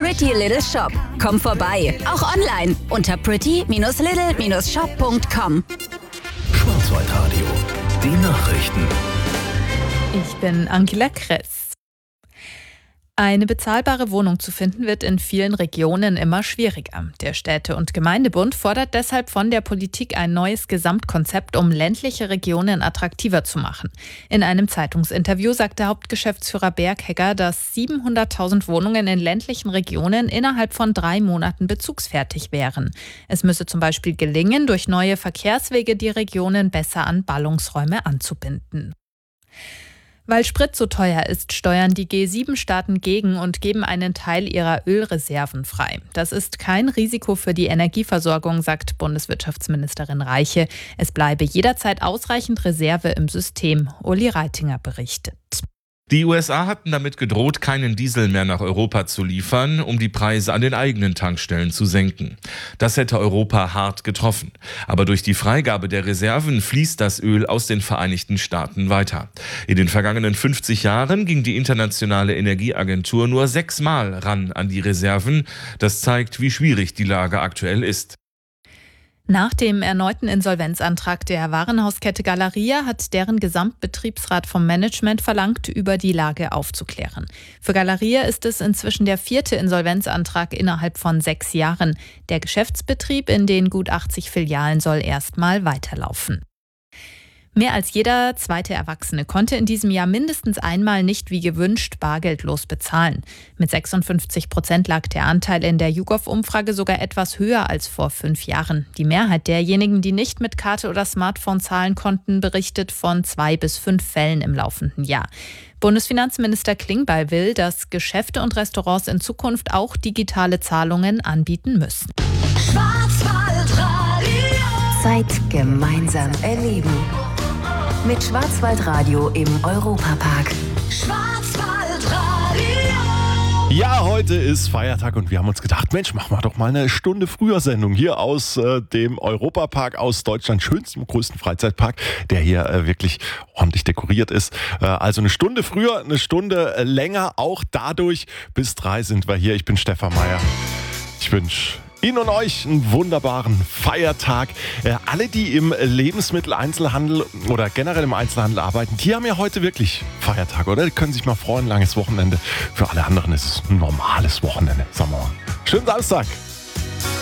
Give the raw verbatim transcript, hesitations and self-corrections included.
Pretty Little Shop. Komm vorbei, auch online unter pretty little shop punkt com. Schwarzwaldradio, die Nachrichten. Ich bin Angela Kress. Eine bezahlbare Wohnung zu finden, wird in vielen Regionen immer schwieriger. Der Städte- und Gemeindebund fordert deshalb von der Politik ein neues Gesamtkonzept, um ländliche Regionen attraktiver zu machen. In einem Zeitungsinterview sagte Hauptgeschäftsführer Berghegger, dass siebenhunderttausend Wohnungen in ländlichen Regionen innerhalb von drei Monaten bezugsfertig wären. Es müsse zum Beispiel gelingen, durch neue Verkehrswege die Regionen besser an Ballungsräume anzubinden. Weil Sprit so teuer ist, steuern die G sieben Staaten gegen und geben einen Teil ihrer Ölreserven frei. Das ist kein Risiko für die Energieversorgung, sagt Bundeswirtschaftsministerin Reiche. Es bleibe jederzeit ausreichend Reserve im System. Uli Reitinger berichtet. Die U S A hatten damit gedroht, keinen Diesel mehr nach Europa zu liefern, um die Preise an den eigenen Tankstellen zu senken. Das hätte Europa hart getroffen. Aber durch die Freigabe der Reserven fließt das Öl aus den Vereinigten Staaten weiter. In den vergangenen fünfzig Jahren ging die Internationale Energieagentur nur sechsmal ran an die Reserven. Das zeigt, wie schwierig die Lage aktuell ist. Nach dem erneuten Insolvenzantrag der Warenhauskette Galeria hat deren Gesamtbetriebsrat vom Management verlangt, über die Lage aufzuklären. Für Galeria ist es inzwischen der vierte Insolvenzantrag innerhalb von sechs Jahren. Der Geschäftsbetrieb in den gut achtzig Filialen soll erstmal weiterlaufen. Mehr als jeder zweite Erwachsene konnte in diesem Jahr mindestens einmal nicht wie gewünscht bargeldlos bezahlen. Mit sechsundfünfzig Prozent lag der Anteil in der YouGov-Umfrage sogar etwas höher als vor fünf Jahren. Die Mehrheit derjenigen, die nicht mit Karte oder Smartphone zahlen konnten, berichtet von zwei bis fünf Fällen im laufenden Jahr. Bundesfinanzminister Klingbeil will, dass Geschäfte und Restaurants in Zukunft auch digitale Zahlungen anbieten müssen. Schwarzwaldradio. Zeit gemeinsam erleben. Mit Schwarzwaldradio im Europapark. Schwarzwaldradio. Ja, heute ist Feiertag und wir haben uns gedacht, Mensch, machen wir doch mal eine Stunde früher Sendung hier aus äh, dem Europapark, aus Deutschlands schönstem, größten Freizeitpark, der hier äh, wirklich ordentlich dekoriert ist. Äh, also eine Stunde früher, eine Stunde äh, länger, auch dadurch. Bis drei sind wir hier. Ich bin Stefan Meyer. Ich wünsche Ihnen und euch einen wunderbaren Feiertag. Äh, alle, die im Lebensmitteleinzelhandel oder generell im Einzelhandel arbeiten, die haben ja heute wirklich Feiertag, oder? Die können sich mal freuen, langes Wochenende. Für alle anderen ist es ein normales Wochenende, sagen wir mal. Schönen Samstag.